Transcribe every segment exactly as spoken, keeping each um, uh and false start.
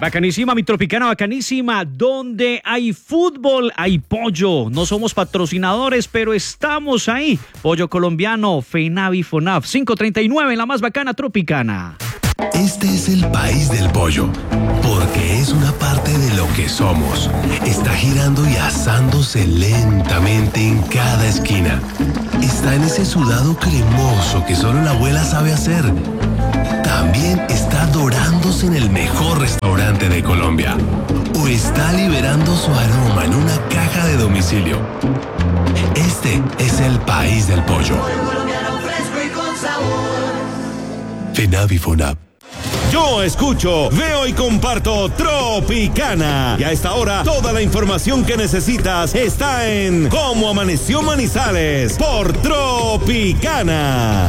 Bacanísima, mi Tropicana, bacanísima. Donde hay fútbol, hay pollo. No somos patrocinadores, pero estamos ahí. Pollo colombiano, FENAVI FONAF, quinientos treinta y nueve en la más bacana Tropicana. Este es el país del pollo, porque es una parte de lo que somos. Está girando y asándose lentamente en cada esquina. Está en ese sudado cremoso que solo la abuela sabe hacer. También está dorándose en el mejor restaurante de Colombia. O está liberando su aroma en una caja de domicilio. Este es el país del pollo. FENAVI FONAP. Yo escucho, veo y comparto Tropicana. Y a esta hora, toda la información que necesitas está en Cómo Amaneció Manizales por Tropicana.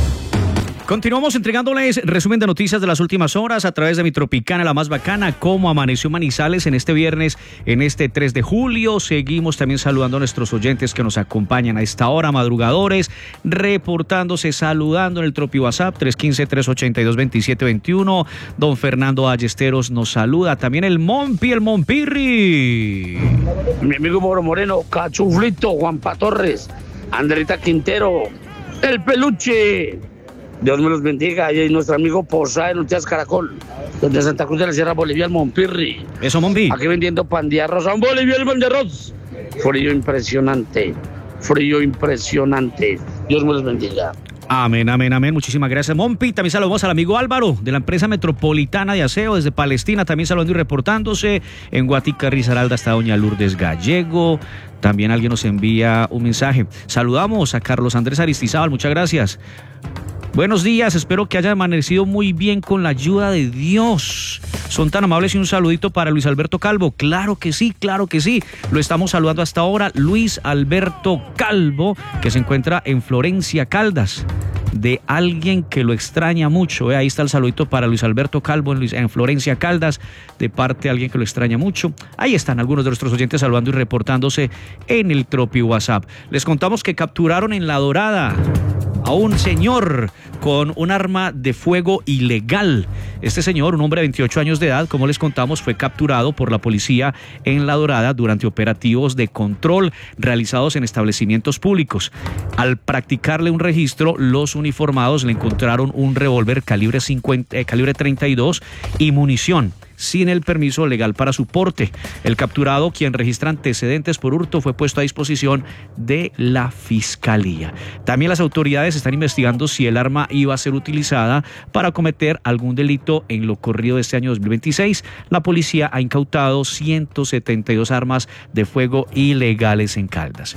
Continuamos entregándoles resumen de noticias de las últimas horas a través de mi Tropicana, la más bacana, Cómo Amaneció Manizales en este viernes, en este tres de julio. Seguimos también saludando a nuestros oyentes que nos acompañan a esta hora, madrugadores, reportándose, saludando en el Tropi WhatsApp tres uno cinco, tres ocho dos, dos siete dos uno. Don Fernando Ayesteros nos saluda. También el Mompi, el Mompirri. Mi amigo Moro Moreno, Cachuflito, Juanpa Torres, Andrita Quintero, el Peluche. Dios me los bendiga. Y nuestro amigo Posada de Noticias Caracol, desde Santa Cruz de la Sierra Bolivia, el Monpirri. Eso, Mompi. Aquí vendiendo pan de arroz. En Bolivia, el pan de arroz. Frío impresionante. Frío impresionante. Dios me los bendiga. Amén, amén, amén. Muchísimas gracias, Mompi. También saludamos al amigo Álvaro de la empresa Metropolitana de Aseo desde Palestina. También saludando y reportándose. En Guatica, Risaralda está doña Lourdes Gallego. También alguien nos envía un mensaje. Saludamos a Carlos Andrés Aristizábal. Muchas gracias. Buenos días, espero que haya amanecido muy bien con la ayuda de Dios. Son tan amables y un saludito para Luis Alberto Calvo. Claro que sí, claro que sí. Lo estamos saludando hasta ahora, Luis Alberto Calvo, que se encuentra en Florencia, Caldas. De alguien que lo extraña mucho. ¿eh? Ahí está el saludito para Luis Alberto Calvo en, Luis, en Florencia, Caldas, de parte de alguien que lo extraña mucho. Ahí están algunos de nuestros oyentes saludando y reportándose en el Tropi WhatsApp. Les contamos que capturaron en La Dorada a un señor con un arma de fuego ilegal. Este señor, un hombre de veintiocho años de edad, como les contamos, fue capturado por la policía en La Dorada durante operativos de control realizados en establecimientos públicos. Al practicarle un registro, los uniformados le encontraron un revólver calibre, cincuenta, eh, calibre treinta y dos y munición sin el permiso legal para su porte. El capturado, quien registra antecedentes por hurto, fue puesto a disposición de la Fiscalía. También las autoridades están investigando si el arma iba a ser utilizada para cometer algún delito en lo corrido de este año dos mil veintiséis. La policía ha incautado ciento setenta y dos armas de fuego ilegales en Caldas.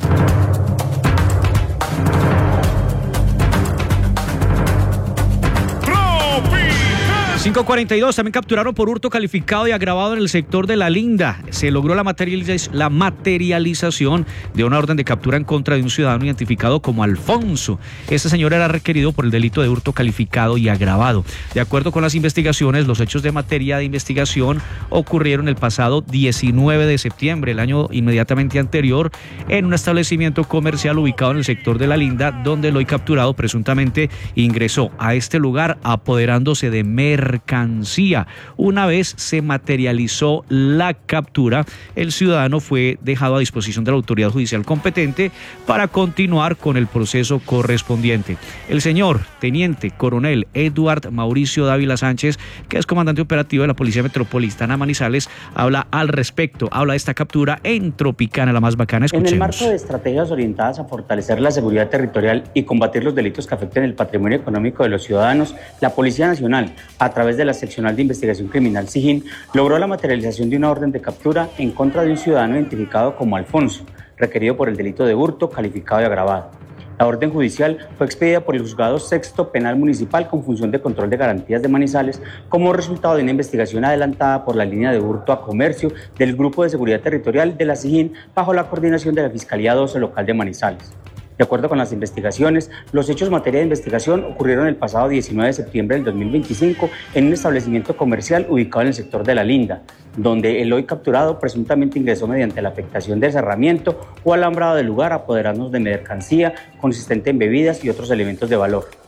cinco cuarenta y dos, también capturaron por hurto calificado y agravado en el sector de La Linda. Se logró la, materializ- la materialización de una orden de captura en contra de un ciudadano identificado como Alfonso. Este señor era requerido por el delito de hurto calificado y agravado. De acuerdo con las investigaciones, los hechos de materia de investigación ocurrieron el pasado diecinueve de septiembre, el año inmediatamente anterior, en un establecimiento comercial ubicado en el sector de La Linda, donde el hoy capturado presuntamente ingresó a este lugar apoderándose de mercancía. mercancía. Una vez se materializó la captura, el ciudadano fue dejado a disposición de la autoridad judicial competente para continuar con el proceso correspondiente. El señor teniente coronel Eduard Mauricio Dávila Sánchez, que es comandante operativo de la Policía Metropolitana Manizales, habla al respecto, habla de esta captura en Tropicana, la más bacana. Escuchemos. En el marco de estrategias orientadas a fortalecer la seguridad territorial y combatir los delitos que afecten el patrimonio económico de los ciudadanos, la Policía Nacional, a través de la Seccional de Investigación Criminal SIGIN, logró la materialización de una orden de captura en contra de un ciudadano identificado como Alfonso, requerido por el delito de hurto calificado y agravado. La orden judicial fue expedida por el Juzgado Sexto Penal Municipal con función de control de garantías de Manizales como resultado de una investigación adelantada por la línea de hurto a comercio del Grupo de Seguridad Territorial de la SIGIN bajo la coordinación de la Fiscalía doce local de Manizales. De acuerdo con las investigaciones, los hechos en materia de investigación ocurrieron el pasado diecinueve de septiembre del dos mil veinticinco en un establecimiento comercial ubicado en el sector de La Linda, donde el hoy capturado presuntamente ingresó mediante la afectación de cerramiento o alambrado del lugar, apoderándonos de mercancía consistente en bebidas y otros elementos de valor.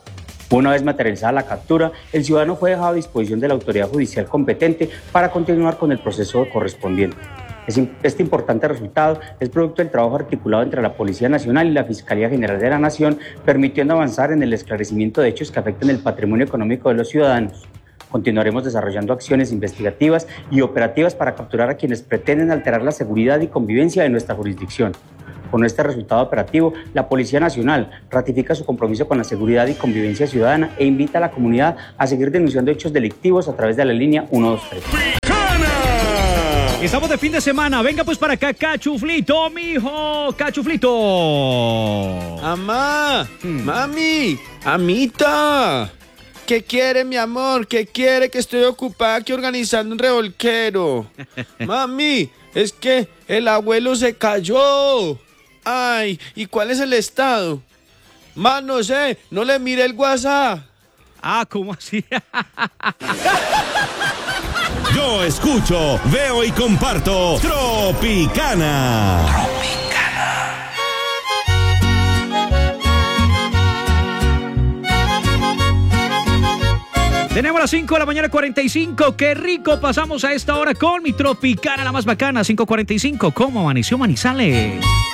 Una vez materializada la captura, el ciudadano fue dejado a disposición de la autoridad judicial competente para continuar con el proceso correspondiente. Este importante resultado es producto del trabajo articulado entre la Policía Nacional y la Fiscalía General de la Nación, permitiendo avanzar en el esclarecimiento de hechos que afecten el patrimonio económico de los ciudadanos. Continuaremos desarrollando acciones investigativas y operativas para capturar a quienes pretenden alterar la seguridad y convivencia de nuestra jurisdicción. Con este resultado operativo, la Policía Nacional ratifica su compromiso con la seguridad y convivencia ciudadana e invita a la comunidad a seguir denunciando hechos delictivos a través de la línea uno dos tres. Estamos de fin de semana. Venga pues para acá, Cachuflito, mijo. Cachuflito. Amá, hmm. mami, amita. ¿Qué quiere, mi amor? ¿Qué quiere? Que estoy ocupada aquí organizando un revolquero. Mami, es que el abuelo se cayó. Ay, ¿y cuál es el estado? Ma, no sé, no le mire el WhatsApp. Ah, ¿cómo así? Yo escucho, veo y comparto Tropicana. Tropicana. Tenemos las cinco de la mañana, cuarenta y cinco. Qué rico pasamos a esta hora con mi Tropicana, la más bacana. cinco cuarenta y cinco. ¿Cómo amaneció Manizales?